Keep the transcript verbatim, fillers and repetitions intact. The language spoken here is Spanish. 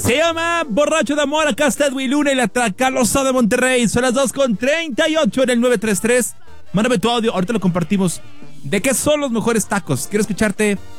Se llama Borracho de Amor. Acá está Edwin Luna y la Tracalosa de Monterrey. Son las dos con treinta y ocho en el nueve tres tres. Mándame tu audio, ahorita lo compartimos. ¿De qué son los mejores tacos? Quiero escucharte